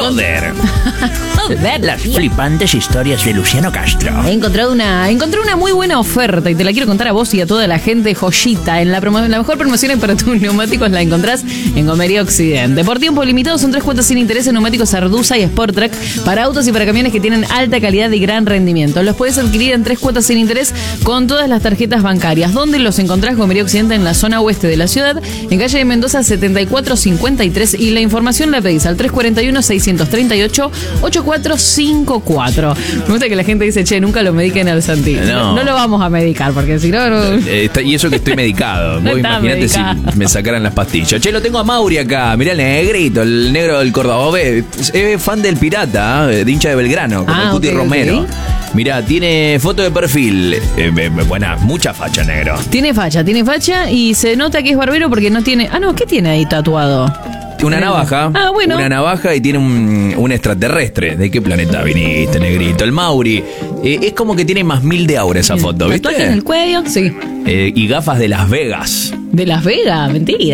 Joder. Las flipantes historias de Luciano Castro. Encontré una muy buena oferta y te la quiero contar a vos y a toda la gente. Joyita, la mejor promoción para tus neumáticos la encontrás en Gomería Occidente. Por tiempo limitado son 3 cuotas sin interés en neumáticos Arduza y Sportrack para autos y para camiones que tienen alta calidad y gran rendimiento. Los puedes adquirir en 3 cuotas sin interés con todas las tarjetas bancarias. ¿Dónde los encontrás? Gomería Occidente, en la zona oeste de la ciudad, en calle de Mendoza 7453, y la información la pedís al 341-638-8454. Me gusta que la gente dice, che, nunca lo mediquen al Santi. No lo vamos a medicar, porque si no... Y eso que estoy medicado. Vos imaginate si me sacaran las pastillas. Che, lo tengo a Mauri acá. Mirá el negrito, el negro del Córdoba. Es fan del Pirata, de hincha de Belgrano, como el Cuti Romero. Okay. Mirá, tiene foto de perfil. Buena, mucha facha, negro. Tiene facha y se nota que es barbero porque no tiene... ¿qué tiene ahí tatuado? Una navaja. Bueno. Una navaja y tiene un extraterrestre. ¿De qué planeta viniste, negrito? El Mauri. Es como que tiene más 1000 de aura esa foto, ¿viste? Tatuaje en el cuello, sí. Y gafas de Las Vegas. ¿De Las Vegas? Mentira.